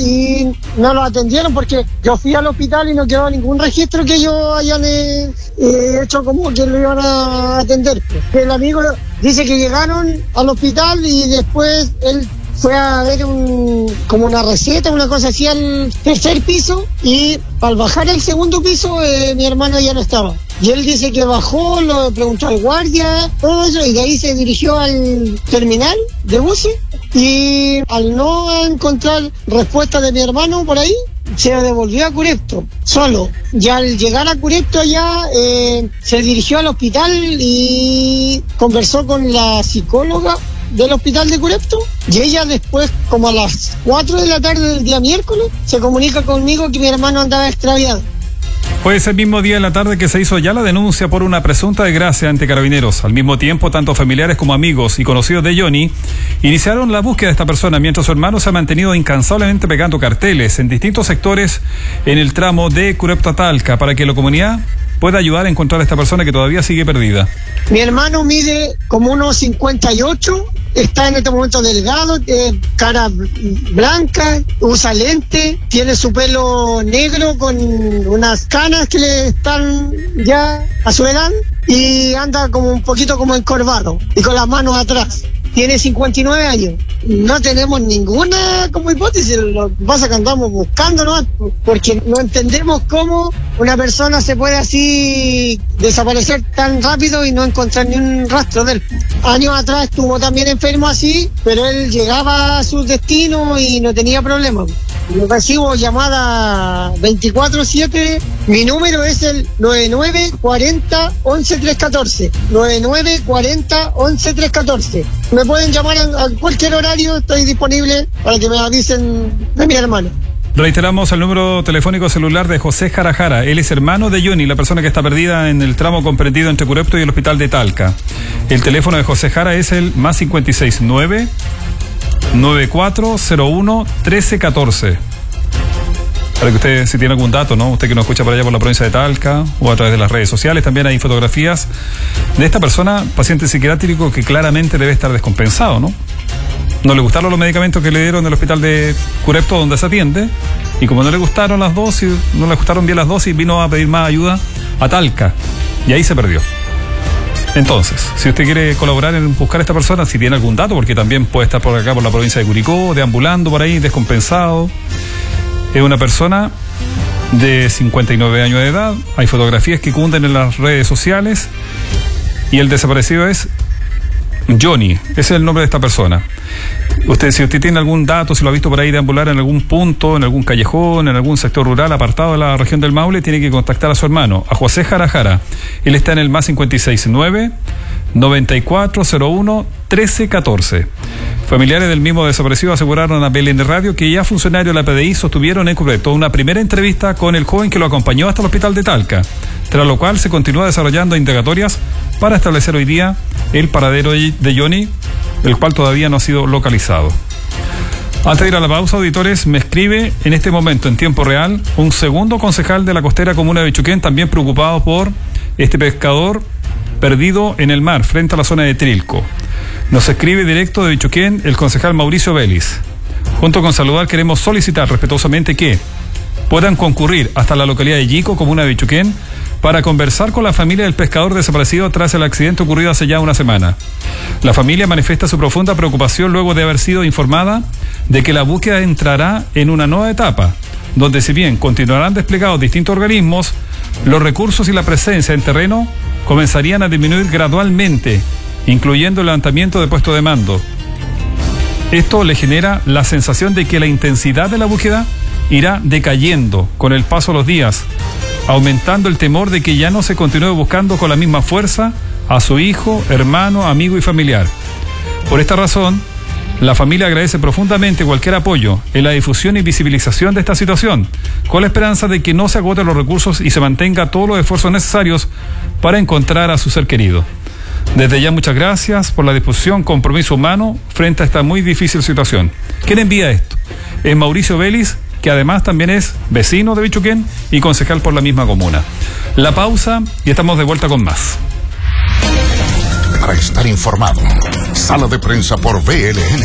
y no lo atendieron porque yo fui al hospital y no quedó ningún registro que ellos hayan hecho como que lo iban a atender. El amigo dice que llegaron al hospital y después él fue a ver como una receta, una cosa así al tercer piso, y al bajar al segundo piso mi hermano ya no estaba. Y él dice que bajó, lo preguntó al guardia, todo eso, y de ahí se dirigió al terminal de buses, y al no encontrar respuesta de mi hermano por ahí, se devolvió a Curepto, solo. Y al llegar a Curepto allá, se dirigió al hospital y conversó con la psicóloga del hospital de Curepto, y ella después, como a las 4 de la tarde del día miércoles, se comunica conmigo que mi hermano andaba extraviado. Fue ese mismo día en la tarde que se hizo ya la denuncia por una presunta desgracia ante Carabineros. Al mismo tiempo, tanto familiares como amigos y conocidos de Johnny iniciaron la búsqueda de esta persona, mientras su hermano se ha mantenido incansablemente pegando carteles en distintos sectores en el tramo de Curepto a Talca para que la comunidad pueda ayudar a encontrar a esta persona que todavía sigue perdida. Mi hermano mide como unos 58, está en este momento delgado, cara blanca, usa lente, tiene su pelo negro con unas canas que le están ya a su edad y anda como un poquito como encorvado y con las manos atrás. Tiene 59 años. No tenemos ninguna como hipótesis, lo que pasa es que andamos buscando, ¿no? Porque no entendemos cómo una persona se puede así desaparecer tan rápido y no encontrar ni un rastro de él. Años atrás estuvo también enfermo así, pero él llegaba a su destino y no tenía problemas. Yo recibo llamada 24/7, mi número es el 9940-11314, 9940-11314. Me pueden llamar a cualquier horario, estoy disponible para que me avisen de mi hermano. Reiteramos el número telefónico celular de José Jarajara. Él es hermano de Johnny, la persona que está perdida en el tramo comprendido entre Curepto y el hospital de Talca. El teléfono de José Jara es el +569 9401 1314. Para que usted, si tiene algún dato, ¿no? Usted que nos escucha por allá por la provincia de Talca o a través de las redes sociales, también hay fotografías de esta persona, paciente psiquiátrico, que claramente debe estar descompensado, ¿no? No le gustaron los medicamentos que le dieron en el hospital de Curepto donde se atiende, y como no le gustaron las dosis, no le gustaron bien las dosis, vino a pedir más ayuda a Talca, y ahí se perdió. Entonces, si usted quiere colaborar en buscar a esta persona, si tiene algún dato, porque también puede estar por acá, por la provincia de Curicó, deambulando por ahí, descompensado. Es una persona de 59 años de edad, hay fotografías que cunden en las redes sociales, y el desaparecido es Johnny, ese es el nombre de esta persona. Si usted tiene algún dato, si lo ha visto por ahí deambular en algún punto, en algún callejón, en algún sector rural apartado de la región del Maule, tiene que contactar a su hermano, a José Jarajara. Él está en el +569 9401 1314. Familiares del mismo desaparecido aseguraron a Belén de Radio que ya funcionarios de la PDI sostuvieron en Curepto una primera entrevista con el joven que lo acompañó hasta el hospital de Talca, tras lo cual se continúa desarrollando indagatorias para establecer hoy día el paradero de Johnny, el cual todavía no ha sido localizado. Antes de ir a la pausa, auditores, me escribe en este momento en tiempo real un segundo concejal de la costera comuna de Bichuquén, también preocupado por este pescador perdido en el mar frente a la zona de Trilco. Nos escribe directo de Bichuquén el concejal Mauricio Vélez. Junto con saludar, queremos solicitar respetuosamente que puedan concurrir hasta la localidad de Yico, comuna de Bichuquén, para conversar con la familia del pescador desaparecido tras el accidente ocurrido hace ya una semana. La familia manifiesta su profunda preocupación luego de haber sido informada de que la búsqueda entrará en una nueva etapa, donde si bien continuarán desplegados distintos organismos, los recursos y la presencia en terreno comenzarían a disminuir gradualmente, incluyendo el levantamiento de puestos de mando. Esto le genera la sensación de que la intensidad de la búsqueda irá decayendo con el paso de los días, aumentando el temor de que ya no se continúe buscando con la misma fuerza a su hijo, hermano, amigo y familiar. Por esta razón, la familia agradece profundamente cualquier apoyo en la difusión y visibilización de esta situación, con la esperanza de que no se agoten los recursos y se mantenga todos los esfuerzos necesarios para encontrar a su ser querido. Desde ya, muchas gracias por la disposición, compromiso humano frente a esta muy difícil situación. ¿Quién envía esto? Es Mauricio Vélez, que además también es vecino de Bichuquén y concejal por la misma comuna. La pausa y estamos de vuelta con más. Para estar informado, Sala de Prensa por BLN.